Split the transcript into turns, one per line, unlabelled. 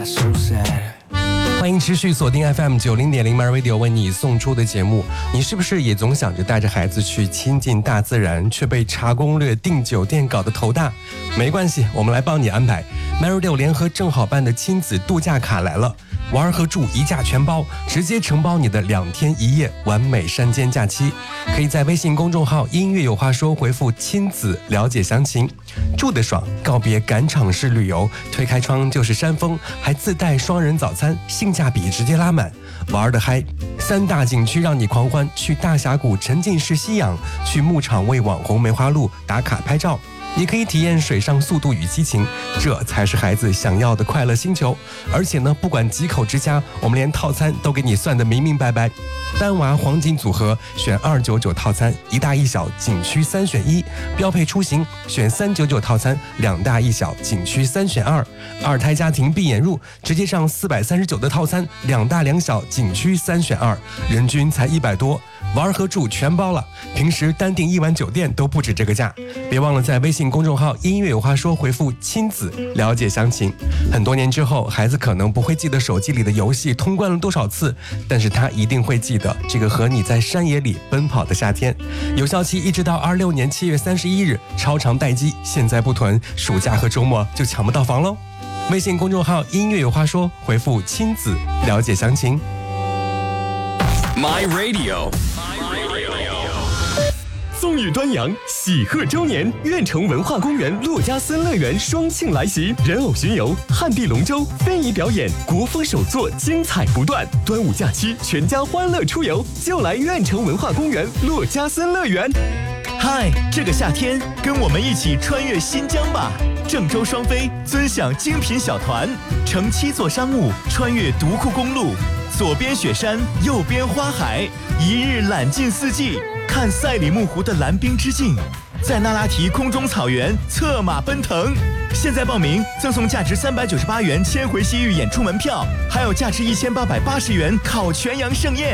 欢迎持续锁定 FM 90.0 My Radio 为你送出的节目。你是不是也总想着带着孩子去亲近大自然，却被查攻略订酒店搞得头大？没关系，我们来帮你安排。My Radio 联合正好办的亲子度假卡来了，玩和住一价全包，直接承包你的2天1夜完美山间假期。可以在微信公众号音乐有话说回复亲子了解详情。住得爽，告别赶场式旅游，推开窗就是山峰，还自带双人早餐，性价比直接拉满。玩得嗨，3大景区让你狂欢，去大峡谷沉浸式吸氧，去牧场为网红梅花鹿打卡拍照，也可以体验水上速度与激情，这才是孩子想要的快乐星球。而且呢，不管几口之家，我们连套餐都给你算得明明白白。单娃黄金组合选299套餐，1大1小景区3选1；标配出行选399套餐，2大1小景区3选2；二胎家庭闭眼入直接上439的套餐，2大2小景区3选2，人均才100多。玩和住全包了，平时单订1晚酒店都不止这个价。别忘了在微信公众号音乐有话说回复亲子了解详情。很多年之后，孩子可能不会记得手机里的游戏通关了多少次，但是他一定会记得这个和你在山野里奔跑的夏天。有效期一直到26年7月31日，超长待机，现在不囤，暑假和周末就抢不到房喽。微信公众号音乐有话说回复亲子了解详情。
My Radio。
纵欲端阳，喜贺周年，苑城文化公园骆家森乐园双庆来袭，人偶巡游、旱地龙舟、非遗表演、国风手作，精彩不断。端午假期，全家欢乐出游，就来苑城文化公园骆家森乐园。
嗨，这个夏天，跟我们一起穿越新疆吧！郑州双飞，尊享精品小团，乘7座商务，穿越独库公路，左边雪山，右边花海，一日览尽四季。看赛里木湖的蓝冰之境，在那拉提空中草原策马奔腾。现在报名赠送价值398元千回西域演出门票，还有价值1880元烤全羊盛宴。